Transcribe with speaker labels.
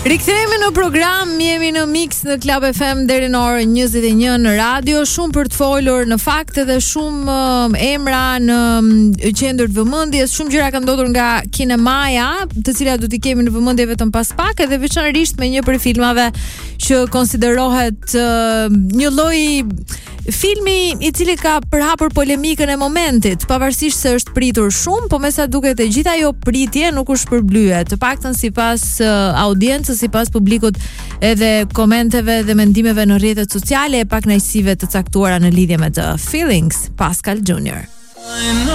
Speaker 1: Rikthehemi në program, jemi në Mix në Club FM deri në orën 21 në radio, shumë për të folur, në fakt edhe shumë emra në qendër të vëmendjes, shumë gjëra kanë ndodhur nga kinemaja, të cilat do t'i kemi në vëmendje vetëm pas pak, edhe veçanërisht me një prej filmave që konsiderohet një lloj filmi i cili ka përhapur polemikën e momentit, pavarësisht se është pritur shumë, po me sa duket e gjitha ajo pritje nuk u shpërblye, të paktën sipas audiencës, sipas publikut, edhe komenteve dhe mendimeve në rrjetet sociale e pakënaqësive të caktuara në lidhje me The Feelings, Pascal Jr.